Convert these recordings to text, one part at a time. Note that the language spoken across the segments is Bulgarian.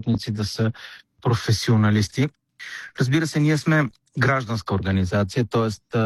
работници да са професионалисти. Разбира се, ние сме гражданска организация, т.е.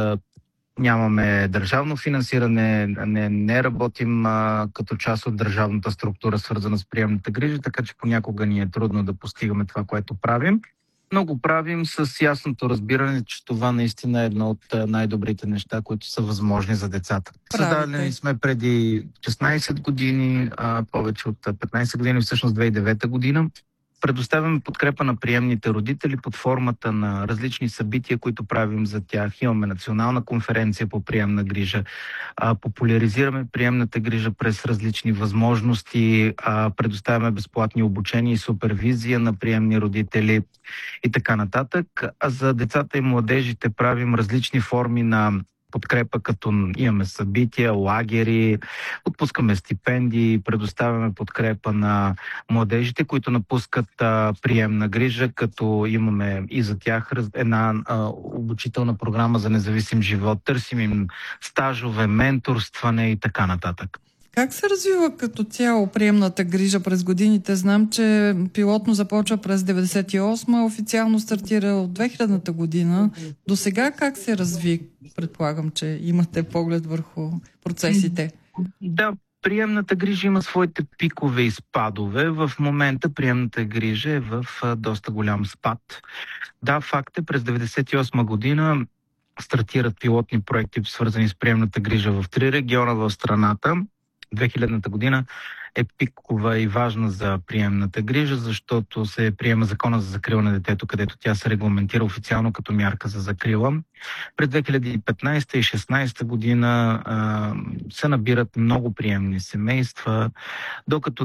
нямаме държавно финансиране, не работим като част от държавната структура, свързана с приемната грижа, така че понякога ни е трудно да постигаме това, което правим. Но го правим с ясното разбиране, че това наистина е едно от най-добрите неща, които са възможни за децата. Създадени сме преди 16 години, повече от 15 години, всъщност 2009 година. Предоставяме подкрепа на приемните родители под формата на различни събития, които правим за тях. Имаме национална конференция по приемна грижа. Популяризираме приемната грижа през различни възможности. Предоставяме безплатни обучения и супервизия на приемни родители и така нататък. А за децата и младежите правим различни форми на подкрепа, като имаме събития, лагери, отпускаме стипендии, предоставяме подкрепа на младежите, които напускат приемна грижа, като имаме и за тях една обучителна програма за независим живот. Търсим им стажове, менторстване и така нататък. Как се развива като цяло приемната грижа през годините? Знам, че пилотно започва през 1998, официално стартира от 2000-та година. До сега как се разви? Предполагам, че имате поглед върху процесите. Да, приемната грижа има своите пикове и спадове. В момента приемната грижа е в доста голям спад. Да, факт е, през 1998 година стартират пилотни проекти, свързани с приемната грижа в 3 региона в страната. 2000-та година е пикова и важна за приемната грижа, защото се приема закона за закрила на детето, където тя се регламентира официално като мярка за закрила. През 2015 и 2016 година се набират много приемни семейства, докато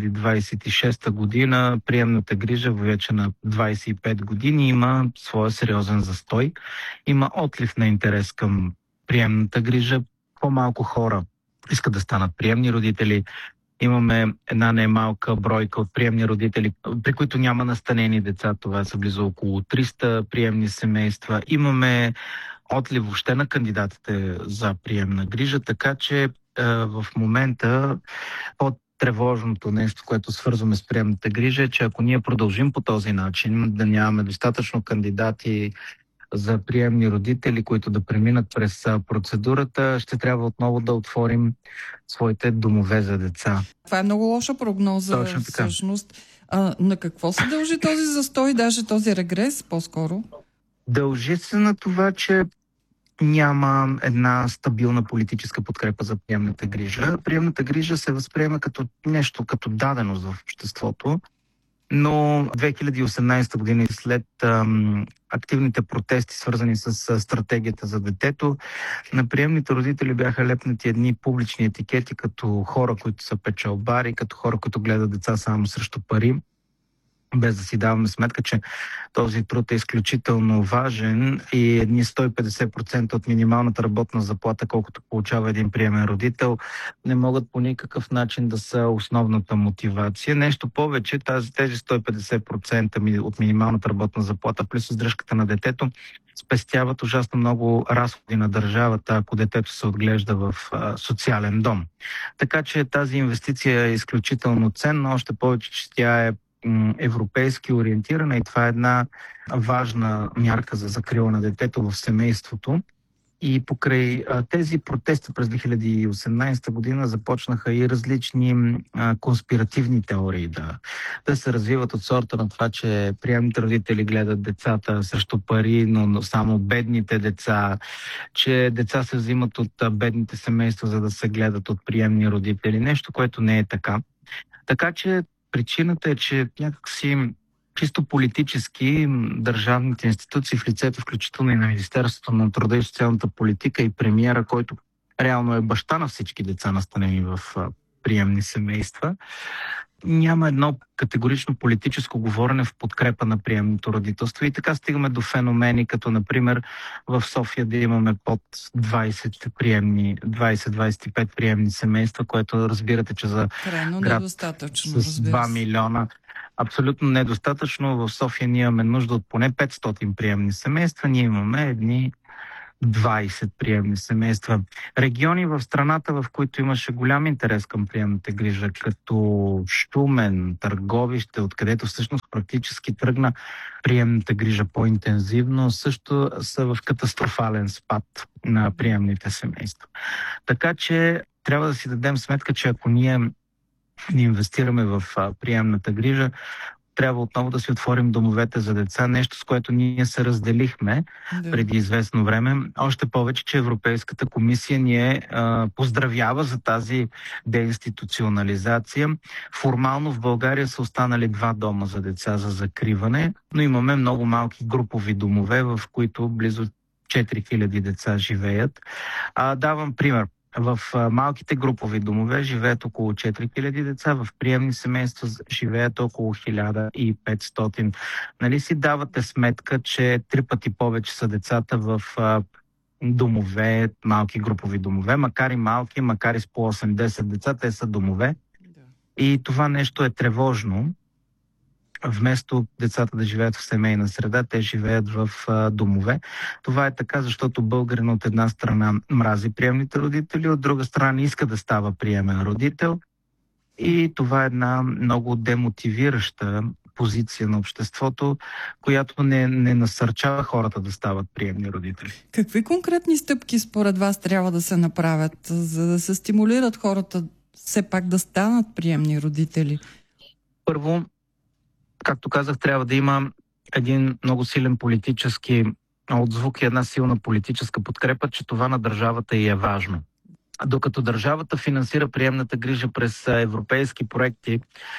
2026 година приемната грижа вече на 25 години има своя сериозен застой. Има отлив на интерес към приемната грижа. По-малко хора искат да станат приемни родители. Имаме една немалка бройка от приемни родители, при които няма настанени деца. Това са близо около 300 приемни семейства. Имаме отлив въобще на кандидатите за приемна грижа, така че в момента по-тревожното нещо, което свързваме с приемната грижа, е, че ако ние продължим по този начин, да нямаме достатъчно кандидати за приемни родители, които да преминат през процедурата, ще трябва отново да отворим своите домове за деца. Това е много лоша прогноза, всъщност. На какво се дължи този застой, даже този регрес по-скоро? Дължи се на това, че няма една стабилна политическа подкрепа за приемната грижа. Приемната грижа се възприема като нещо, като даденост в обществото. Но 2018 година и след активните протести, свързани с стратегията за детето, на приемните родители бяха лепнати едни публични етикети като хора, които са печалбари, като хора, които гледат деца само срещу пари, без да си даваме сметка, че този труд е изключително важен и едни 150% от минималната работна заплата, колкото получава един приемен родител, не могат по никакъв начин да са основната мотивация. Нещо повече, тези 150% от минималната работна заплата плюс издръжката на детето спестяват ужасно много разходи на държавата, ако детето се отглежда в социален дом. Така че тази инвестиция е изключително ценна, още повече, че тя е европейски ориентирана и това е една важна мярка за закрила на детето в семейството. И покрай тези протести през 2018 година започнаха и различни конспиративни теории да се развиват от сорта на това, че приемните родители гледат децата срещу пари, но само бедните деца, че деца се взимат от бедните семейства, за да се гледат от приемни родители. Нещо, което не е така. Така че причината е, че някакси чисто политически държавните институции в лицето, включително и на Министерството на труда и социалната политика и премиера, който реално е баща на всички деца, настанени в приемни семейства, няма едно категорично политическо говорене в подкрепа на приемното родителство. И така стигаме до феномени, като например в София да имаме под 20-25 приемни семейства, което разбирате, че за град с 2 милиона абсолютно недостатъчно. В София ние имаме нужда от поне 500 приемни семейства. Ние имаме едни 20 приемни семейства. Региони в страната, в които имаше голям интерес към приемната грижа, като Шумен, Търговище, откъдето всъщност практически тръгна приемната грижа по-интензивно, също са в катастрофален спад на приемните семейства. Така че трябва да си дадем сметка, че ако ние не инвестираме в приемната грижа, трябва отново да си отворим домовете за деца, нещо с което ние се разделихме преди известно време. Още повече, че Европейската комисия ни поздравява за тази деинституционализация. Формално в България са останали 2 дома за деца за закриване, но имаме много малки групови домове, в които близо 4000 деца живеят. Давам пример. В малките групови домове живеят около 4000 деца, в приемни семейства живеят около 1500. Нали си давате сметка, че 3 пъти повече са децата в домове, малки групови домове, макар и малки, макар и с по 8-10 деца, те са домове. И това нещо е тревожно. Вместо децата да живеят в семейна среда, те живеят в домове. Това е така, защото българин от една страна мрази приемните родители, от друга страна не иска да става приемен родител. И това е една много демотивираща позиция на обществото, която не насърчава хората да стават приемни родители. Какви конкретни стъпки според вас трябва да се направят, за да се стимулират хората все пак да станат приемни родители? Първо, както казах, трябва да има един много силен политически отзвук и една силна политическа подкрепа, че това на държавата и е важно. Докато държавата финансира приемната грижа през европейски проекти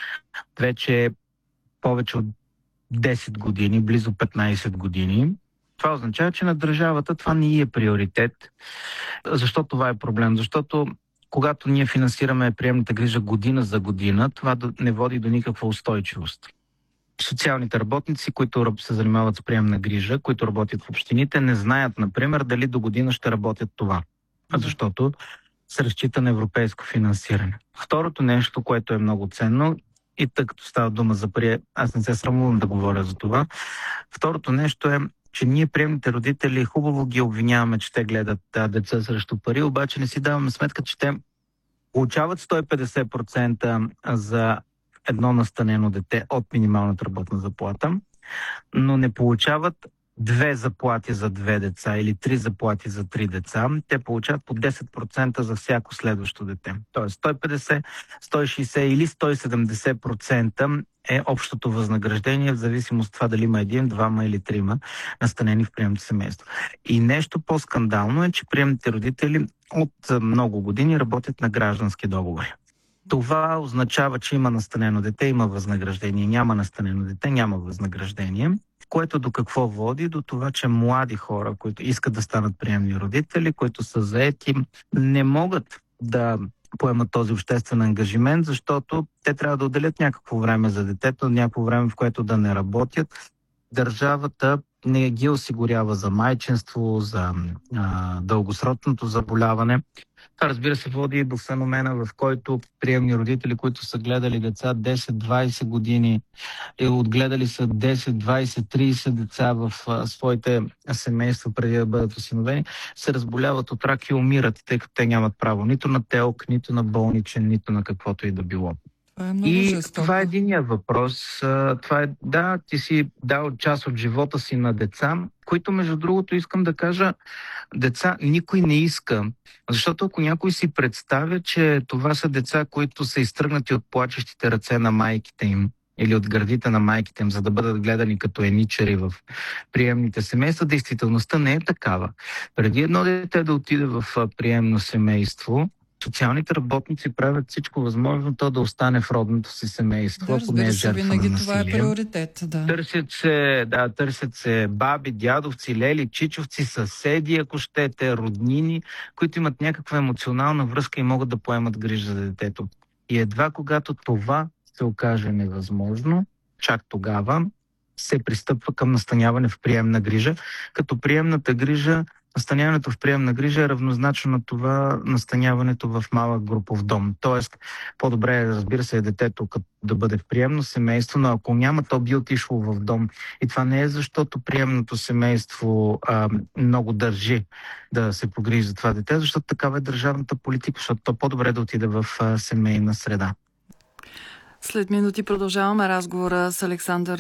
вече повече от 10 години, близо 15 години, това означава, че на държавата това не е приоритет. Защо това е проблем? Защото когато ние финансираме приемната грижа година за година, това не води до никаква устойчивост. Социалните работници, които се занимават с приемна грижа, които работят в общините, не знаят, например, дали до година ще работят това. Защото се разчита на европейско финансиране. Второто нещо, което е много ценно, и тъй като става дума за пари, аз не се срамувам да говоря за това. Второто нещо е, че ние приемните родители хубаво ги обвиняваме, че те гледат деца срещу пари, обаче не си даваме сметка, че те получават 150% за едно настанено дете от минималната работна заплата, но не получават 2 заплати за 2 деца или 3 заплати за 3 деца. Те получават по 10% за всяко следващо дете. Тоест 150, 160 или 170% е общото възнаграждение, в зависимост от това дали има 1, 2 или 3 настанени в приемното семейство. И нещо по-скандално е, че приемните родители от много години работят на граждански договори. Това означава, че има настанено дете, има възнаграждение, няма настанено дете, няма възнаграждение, което до какво води? До това, че млади хора, които искат да станат приемни родители, които са заети, не могат да поемат този обществен ангажимент, защото те трябва да отделят някакво време за детето, някакво време, в което да не работят. Държавата не ги осигурява за майчинство, за дългосрочното заболяване. Това, разбира се, води и до феномена, в който приемни родители, които са гледали деца 10-20 години и отгледали са 10-20-30 деца в своите семейства преди да бъдат осиновени, се разболяват от рак и умират, тъй като те нямат право нито на ТЕЛК, нито на болничен, нито на каквото и да било. Това е единия въпрос. Ти си дал част от живота си на деца, които, между другото, искам да кажа, деца никой не иска. Защото ако някой си представя, че това са деца, които са изтръгнати от плачещите ръце на майките им или от гърдите на майките им, за да бъдат гледани като еничари в приемните семейства, действителността не е такава. Преди едно дете да отиде в приемно семейство, социалните работници правят всичко възможно то да остане в родното си семейство, ако не е жертва на насилие. Това е приоритет, да. Търсят се баби, дядовци, лели, чичовци, съседи, ако щете, роднини, които имат някаква емоционална връзка и могат да поемат грижа за детето. И едва когато това се окаже невъзможно, чак тогава се пристъпва към настаняване в приемна грижа, като приемната грижа настаняването в приемна грижа е равнозначно на това настаняването в малък групов дом. Тоест, по-добре е, разбира се, детето да бъде в приемно семейство, но ако няма, то би отишло в дом. И това не е защото приемното семейство много държи да се погрижи за това дете, защото такава е държавната политика, защото то по-добре да отиде в семейна среда. След минути продължаваме разговора с Александър